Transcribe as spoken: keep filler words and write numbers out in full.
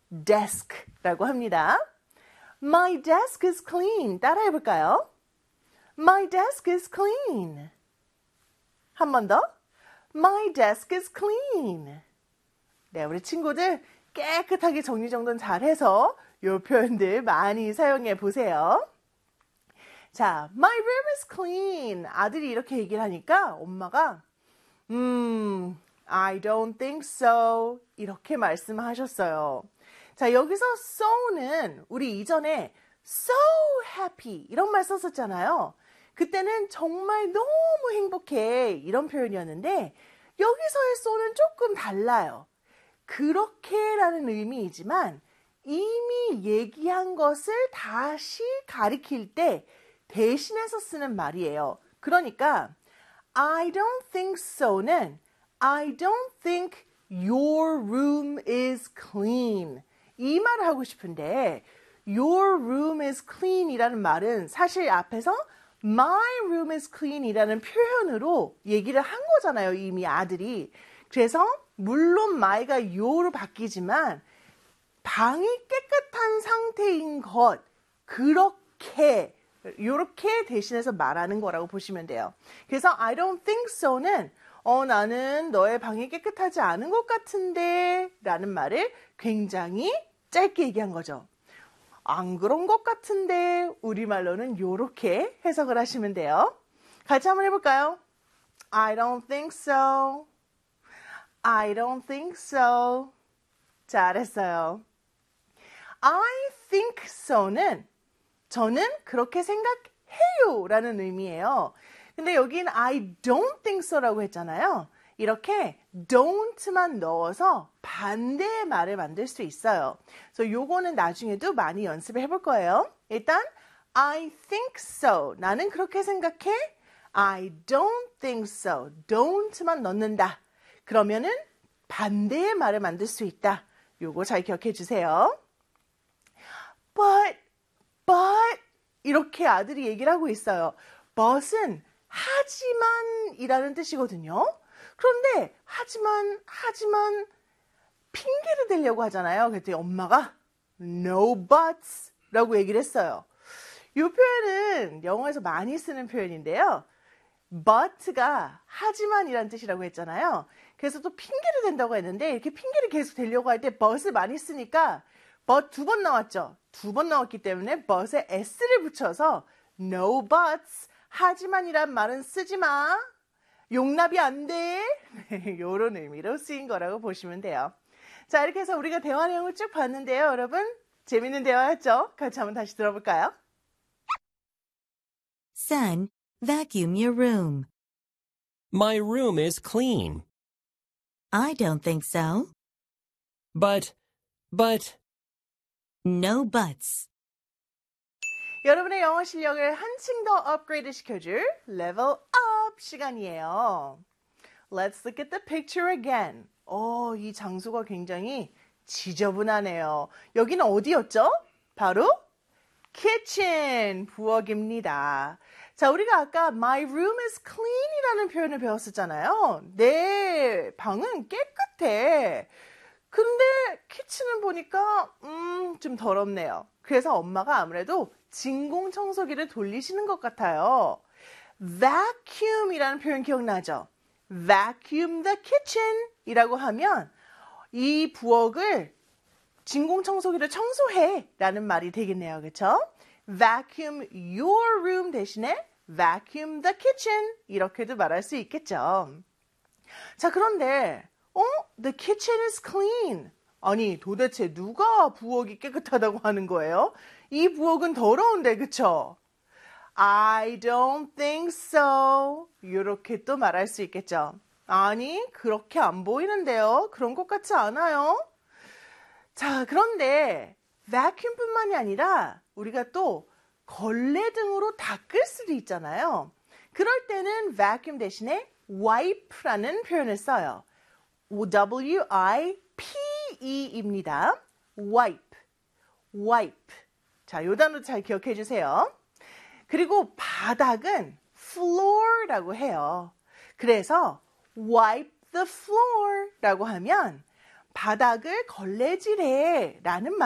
desk라고 합니다. My desk is clean. 따라해볼까요? My desk is clean. 한 번 더. My desk is clean. 네, 우리 친구들 깨끗하게 정리정돈 잘해서 이 표현들 많이 사용해 보세요. 자, my room is clean. 아들이 이렇게 얘기를 하니까 엄마가 음, I don't think so. 이렇게 말씀하셨어요. 자, 여기서 so는 우리 이전에 so happy 이런 말 썼었잖아요. 그때는 정말 너무 행복해 이런 표현이었는데 여기서의 so는 조금 달라요. 그렇게라는 의미이지만 이미 얘기한 것을 다시 가리킬 때 대신해서 쓰는 말이에요. 그러니까 I don't think so는 I don't think your room is clean 이 말을 하고 싶은데 your room is clean 이라는 말은 사실 앞에서 my room is clean 이라는 표현으로 얘기를 한 거잖아요. 이미 아들이. 그래서 물론 my가 yo로 바뀌지만 방이 깨끗한 상태인 것 그렇게 이렇게 대신해서 말하는 거라고 보시면 돼요. 그래서 I don't think so는 어, 나는 너의 방이 깨끗하지 않은 것 같은데 라는 말을 굉장히 짧게 얘기한 거죠. 안 그런 것 같은데 우리말로는 이렇게 해석을 하시면 돼요. 같이 한번 해볼까요? I don't think so. I don't think so. 잘했어요. I think so는 저는 그렇게 생각해요 라는 의미예요. 근데 여긴 I don't think so라고 했잖아요. 이렇게 don't만 넣어서 반대의 말을 만들 수 있어요. 그래서 요거는 나중에도 많이 연습을 해볼 거예요. 일단 I think so. 나는 그렇게 생각해. I don't think so. don't만 넣는다. 그러면은 반대의 말을 만들 수 있다. 요거 잘 기억해 주세요. But, but 이렇게 아들이 얘기를 하고 있어요. but은 하지만 이라는 뜻이거든요. 그런데 하지만 하지만 핑계를 대려고 하잖아요. 그랬더니 엄마가 no buts 라고 얘기를 했어요. 이 표현은 영어에서 많이 쓰는 표현인데요. but가 하지만 이라는 뜻이라고 했잖아요. 그래서 또 핑계를 댄다고 했는데 이렇게 핑계를 계속 대려고 할 때 but을 많이 쓰니까 but 두 번 나왔죠. 두 번 나왔기 때문에 but에 s를 붙여서 no buts 하지만이란 말은 쓰지 마. 용납이 안 돼. 이런 의미로 쓰인 거라고 보시면 돼요. 자, 이렇게 해서 우리가 대화 내용을 쭉 봤는데요. 여러분, 재밌는 대화였죠? 같이 한번 다시 들어볼까요? Son, vacuum your room. My room is clean. I don't think so. But, but, No buts. 여러분의 영어 실력을 한층 더 업그레이드 시켜줄 level up 시간이에요. Let's look at the picture again. 어, 이 장소가 굉장히 지저분하네요. 여기는 어디였죠? 바로 kitchen, 부엌입니다. 자, 우리가 아까 my room is clean 이라는 표현을 배웠었잖아요. 내 방은 깨끗해. 근데 키친은 보니까 음, 좀 더럽네요. 그래서 엄마가 아무래도 진공청소기를 돌리시는 것 같아요. vacuum 이라는 표현 기억나죠? vacuum the kitchen 이라고 하면 이 부엌을 진공청소기를 청소해 라는 말이 되겠네요. 그렇죠? vacuum your room 대신에 vacuum the kitchen 이렇게도 말할 수 있겠죠. 자, 그런데 어? The kitchen is clean. 아니, 도대체 누가 부엌이 깨끗하다고 하는 거예요? 이 부엌은 더러운데, 그쵸? I don't think so. 이렇게 또 말할 수 있겠죠. 아니, 그렇게 안 보이는데요. 그런 것 같지 않아요. 자, 그런데 vacuum뿐만이 아니라 우리가 또 걸레 등으로 닦을 수도 있잖아요. 그럴 때는 vacuum 대신에 wipe라는 표현을 써요. W I P E입니다. wipe, wipe. 자, 요 단어 잘 기억해 주세요. 그리고 바닥은 floor라고 해요. 그래서 wipe the floor라고 하면 바닥을 걸레질해 라는